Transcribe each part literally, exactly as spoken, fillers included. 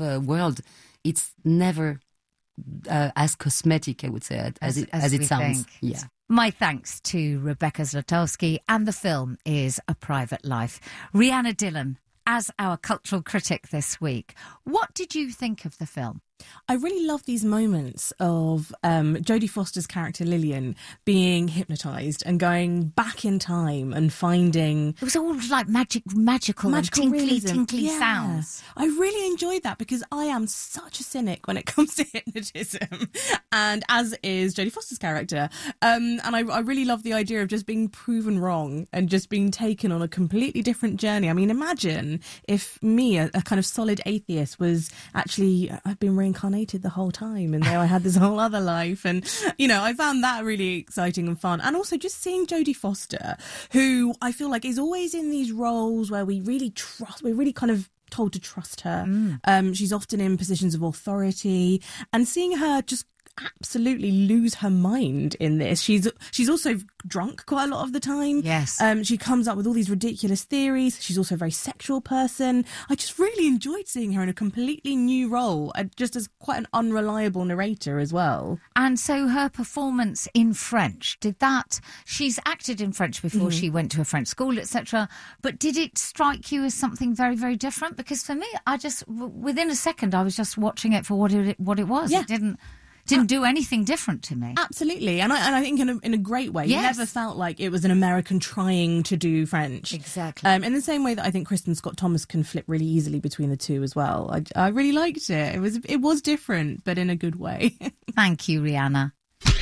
uh, world, it's never uh, as cosmetic, I would say, as, as it, as as it sounds. Think. Yeah. My thanks to Rebecca Zlotowski, and the film is A Private Life. Rhianna Dillon, as our cultural critic this week, what did you think of the film? I really love these moments of um, Jodie Foster's character Lillian being hypnotised and going back in time and finding... It was all like magic, magical, magical and tinkly, realism. tinkly yeah. sounds. I really enjoyed that because I am such a cynic when it comes to hypnotism, and as is Jodie Foster's character. Um, and I, I really love the idea of just being proven wrong and just being taken on a completely different journey. I mean, imagine if me, a, a kind of solid atheist, was actually... I've been reincarnated the whole time and there I had this whole other life, and you know, I found that really exciting and fun. And also just seeing Jodie Foster, who I feel like is always in these roles where we really trust, we're really kind of told to trust her. Mm. Um, she's often in positions of authority, and seeing her just absolutely lose her mind in this. She's she's also drunk quite a lot of the time. Yes. Um, she comes up with all these ridiculous theories. She's also a very sexual person. I just really enjoyed seeing her in a completely new role, uh, just as quite an unreliable narrator as well. And so her performance in French, did that... She's acted in French before mm-hmm. she went to a French school, et cetera. But did it strike you as something very, very different? Because for me, I just... Within a second, I was just watching it for what it, what it was. Yeah. It didn't... Didn't do anything different to me. Absolutely. And I, and I think in a, in a great way. Yes. You never felt like it was an American trying to do French. Exactly. Um, in the same way that I think Kristen Scott Thomas can flip really easily between the two as well. I, I really liked it. It was, it was different, but in a good way. Thank you, Rhianna.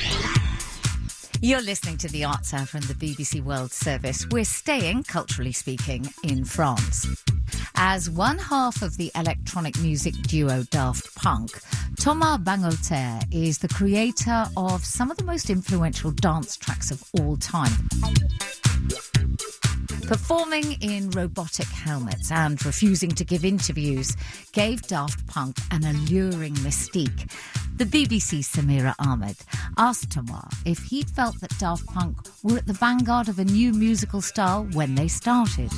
You're listening to The Arts Hour from the B B C World Service. We're staying, culturally speaking, in France. As one half of the electronic music duo Daft Punk, Thomas Bangalter is the creator of some of the most influential dance tracks of all time. Performing in robotic helmets and refusing to give interviews gave Daft Punk an alluring mystique. The B B C's Samira Ahmed asked Thomas if he'd felt that Daft Punk were at the vanguard of a new musical style when they started.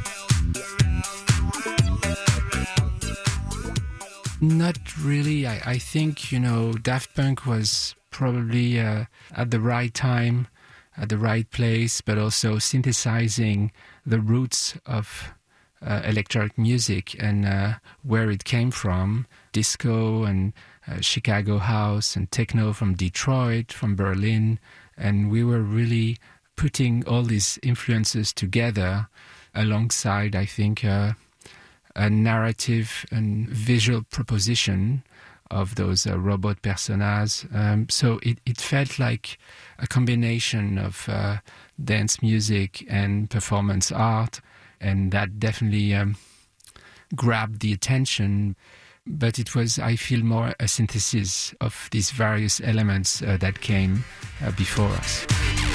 Not really. I, I think, you know, Daft Punk was probably uh, at the right time, at the right place, but also synthesizing the roots of uh, electronic music and uh, where it came from, disco and uh, Chicago house and techno from Detroit, from Berlin. And we were really putting all these influences together alongside, I think, uh, a narrative and visual proposition of those uh, robot personas. Um, so it, it felt like a combination of uh, dance music and performance art, and that definitely um, grabbed the attention. But it was, I feel, more a synthesis of these various elements uh, that came uh, before us.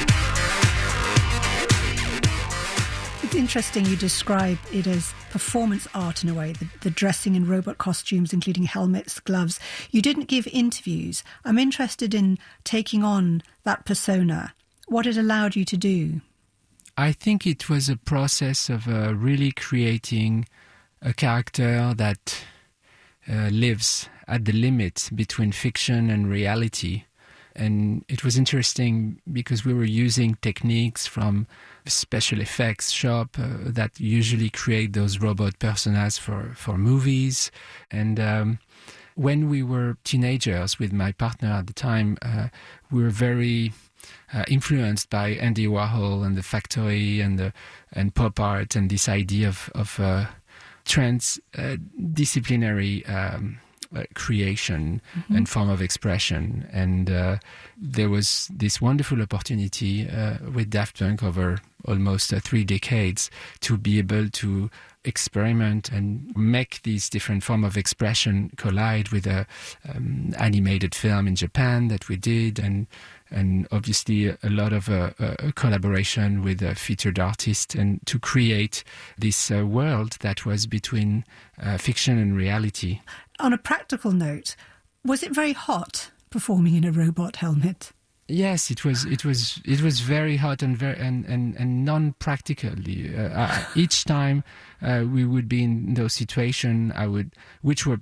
It's interesting you describe it as performance art in a way, the, the dressing in robot costumes, including helmets, gloves. You didn't give interviews. I'm interested in taking on that persona, what it allowed you to do. I think it was a process of uh, really creating a character that uh, lives at the limit between fiction and reality. And it was interesting because we were using techniques from special effects shop uh, that usually create those robot personas for, for movies. And um, when we were teenagers with my partner at the time, uh, we were very uh, influenced by Andy Warhol and the Factory and the and pop art and this idea of, of uh, transdisciplinary uh, um, Uh, creation mm-hmm. and form of expression. And uh, there was this wonderful opportunity uh, with Daft Punk over almost uh, three decades to be able to experiment and make these different form of expression collide with a um, animated film in Japan that we did, and and obviously a lot of uh, uh, collaboration with a featured artist, and to create this uh, world that was between uh, fiction and reality. On a practical note, was it very hot performing in a robot helmet? Yes, it was. It was. It was very hot and very and and, and non-practically. Uh, uh, each time uh, we would be in those situations, I would, which were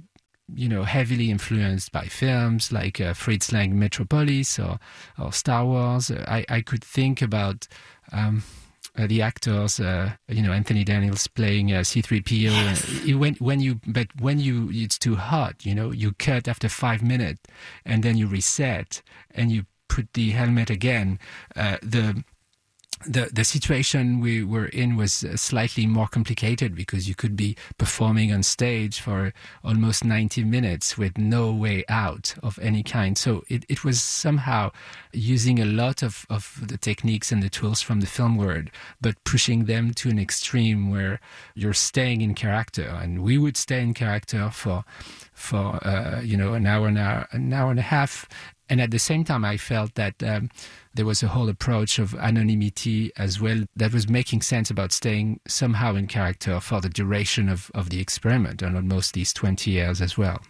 you know, heavily influenced by films like uh, Fritz Lang Metropolis or, or Star Wars. I, I could think about um, uh, the actors, uh, you know, Anthony Daniels playing uh, C three P O. Yes. Uh, when, when you, but when you, it's too hot, you know, you cut after five minutes and then you reset and you put the helmet again. Uh, the The the situation we were in was slightly more complicated because you could be performing on stage for almost ninety minutes with no way out of any kind. So it, it was somehow using a lot of, of the techniques and the tools from the film world, but pushing them to an extreme where you're staying in character. And we would stay in character for, for uh, you know, an hour, an hour, an hour and a half. And at the same time, I felt that um, there was a whole approach of anonymity as well that was making sense about staying somehow in character for the duration of, of the experiment and almost these twenty years as well.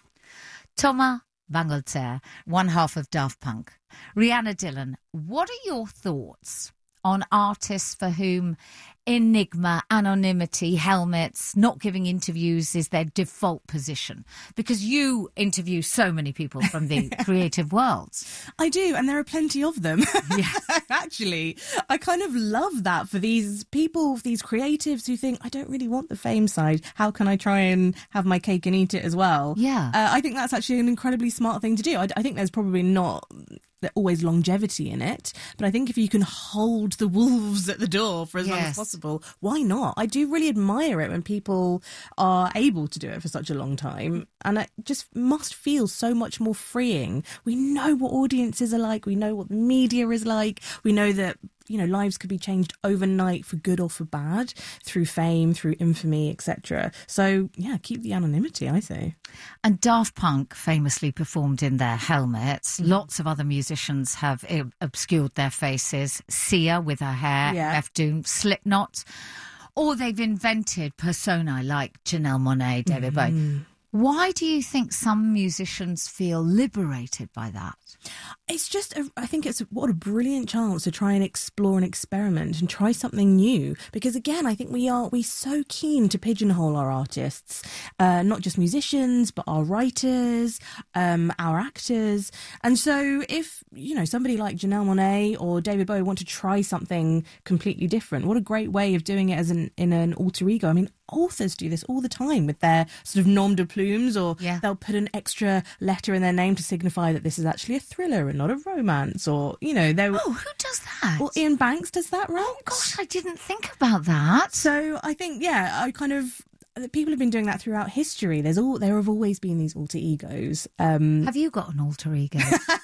Thomas Bangalter, one half of Daft Punk. Rhianna Dillon, what are your thoughts on artists for whom enigma, anonymity, helmets, not giving interviews is their default position? Because you interview so many people from the creative worlds. I do, and there are plenty of them. Yeah. Actually, I kind of love that for these people, these creatives who think, I don't really want the fame side. How can I try and have my cake and eat it as well? Yeah. Uh, I think that's actually an incredibly smart thing to do. I, I think there's probably not always longevity in it, but I think if you can hold the wolves at the door for as yes. long as possible, why not? I do really admire it when people are able to do it for such a long time, and it just must feel so much more freeing. We know what audiences are like, we know what the media is like, we know that, you know, lives could be changed overnight for good or for bad through fame, through infamy, et cetera. So, yeah, keep the anonymity, I say. And Daft Punk famously performed in their helmets. Mm-hmm. Lots of other musicians have obscured their faces. Sia with her hair, yeah. F. Doom, Slipknot. Or they've invented personae like Janelle Monáe, David mm-hmm. Bowie. Why do you think some musicians feel liberated by that? It's just, a, I think it's what a brilliant chance to try and explore and experiment and try something new. Because again, I think we are we so keen to pigeonhole our artists, uh, not just musicians, but our writers, um, our actors. And so if, you know, somebody like Janelle Monáe or David Bowie want to try something completely different, what a great way of doing it as an in an alter ego. I mean, authors do this all the time with their sort of nom de plumes, or yeah. they'll put an extra letter in their name to signify that this is actually a thriller and not a romance, or, you know, they Oh, who does that? Well, Ian Banks does that, right? Oh, gosh, I didn't think about that. So I think, yeah, I kind of... people have been doing that throughout history. There's all there have always been these alter egos. Um, have you got an alter ego?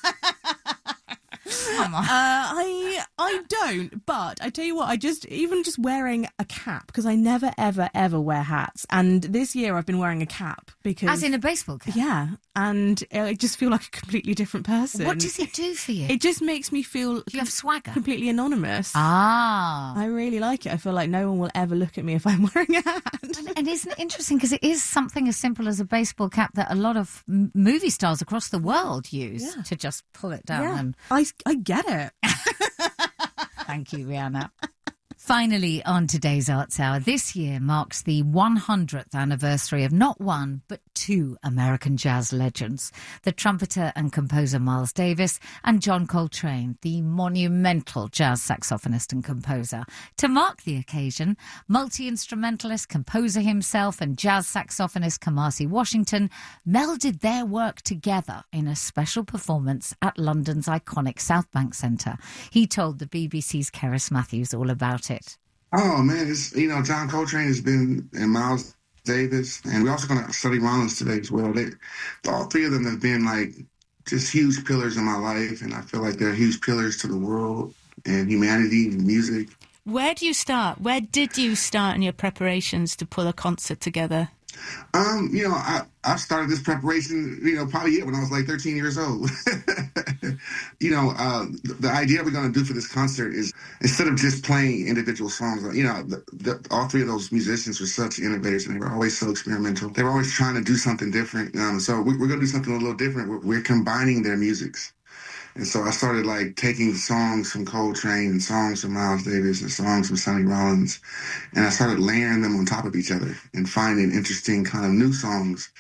Come on. Uh, I I don't, but I tell you what, I just, even just wearing a cap, because I never, ever, ever wear hats. And this year I've been wearing a cap because... As in a baseball cap? Yeah. And I just feel like a completely different person. What does it do for you? It just makes me feel... Do you have swagger? Completely anonymous. Ah. I really like it. I feel like no one will ever look at me if I'm wearing a hat. And, and isn't it interesting, because it is something as simple as a baseball cap that a lot of m- movie stars across the world use yeah. to just pull it down. Yeah. And... I, I get it. Thank you, Rhianna. Finally, on today's Arts Hour, this year marks the one hundredth anniversary of not one, but two American jazz legends, the trumpeter and composer Miles Davis and John Coltrane, the monumental jazz saxophonist and composer. To mark the occasion, multi-instrumentalist, composer himself and jazz saxophonist Kamasi Washington melded their work together in a special performance at London's iconic South Bank Centre. He told the B B C's Keris Matthews all about it. Oh, man, it's, you know, John Coltrane has been, and Miles Davis, and we're also going to study Rollins today as well. They, all three of them have been, like, just huge pillars in my life, and I feel like they're huge pillars to the world and humanity and music. Where do you start? Where did you start in your preparations to pull a concert together? Um, you know, I, I started this preparation, you know, probably when I was like thirteen years old. you know, uh, the, the idea we're going to do for this concert is, instead of just playing individual songs, you know, the, the, all three of those musicians were such innovators, and they were always so experimental. They were always trying to do something different. Um, so we, we're going to do something a little different. We're, we're combining their musics. And so I started, like, taking songs from Coltrane and songs from Miles Davis and songs from Sonny Rollins, and I started layering them on top of each other and finding interesting kind of new songs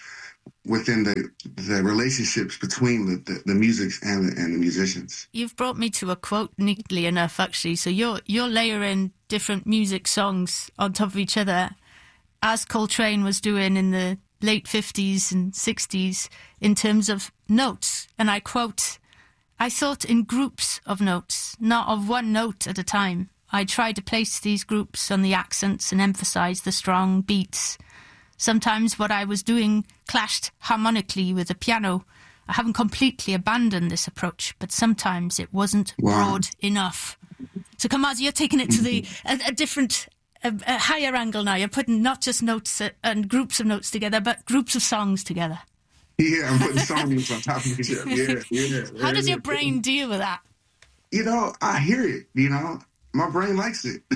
within the the relationships between the, the, the music and the, and the musicians. You've brought me to a quote neatly enough, actually. So you're you're layering different music songs on top of each other, as Coltrane was doing in the late fifties and sixties in terms of notes. And I quote, "I thought in groups of notes, not of one note at a time. I tried to place these groups on the accents and emphasize the strong beats. Sometimes what I was doing clashed harmonically with the piano. I haven't completely abandoned this approach, but sometimes it wasn't wow. broad enough." So Kamazi, you're taking it to the a, a different, a, a higher angle now. You're putting not just notes and groups of notes together, but groups of songs together. Yeah, I'm putting songs on top of each other. Yeah, yeah. How does yeah. your brain deal with that? You know, I hear it, you know. My brain likes it.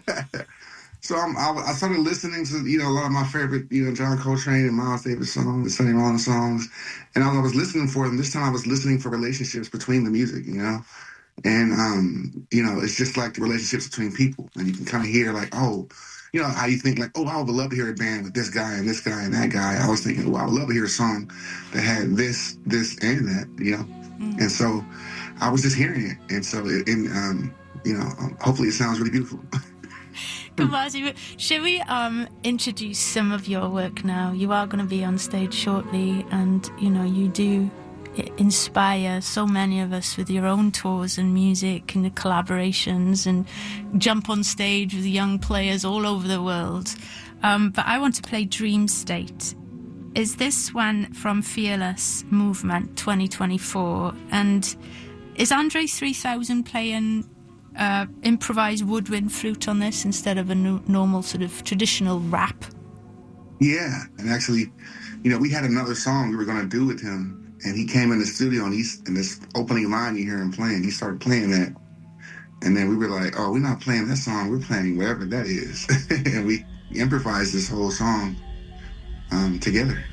So I'm, I, I started listening to, you know, a lot of my favorite, you know, John Coltrane and Miles Davis songs, the Sonny Rollins songs. And as I was listening for them, this time I was listening for relationships between the music, you know. And, um, you know, it's just like the relationships between people. And you can kind of hear like, oh, you know, how you think like, oh, I would love to hear a band with this guy and this guy and that guy. I was thinking, well, I would love to hear a song that had this, this, and that, you know. Mm-hmm. And so I was just hearing it. And so, it, and, um, you know, hopefully it sounds really beautiful. Kamazi, shall we um, introduce some of your work now? You are going to be on stage shortly, and, you know, you do inspire so many of us with your own tours and music and the collaborations and jump on stage with young players all over the world. Um, but I want to play Dream State. Is this one from Fearless Movement twenty twenty-four? And is Andre three thousand playing uh, improvised woodwind flute on this instead of a no- normal sort of traditional rap? Yeah, and actually, you know, we had another song we were going to do with him. And he came in the studio, and he's in this opening line you hear him playing. He started playing that, and then we were like, "Oh, we're not playing that song. We're playing whatever that is." And we improvised this whole song um, together.